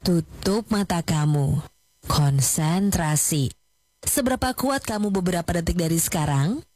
Tutup mata kamu. Konsentrasi. Seberapa kuat kamu beberapa detik dari sekarang?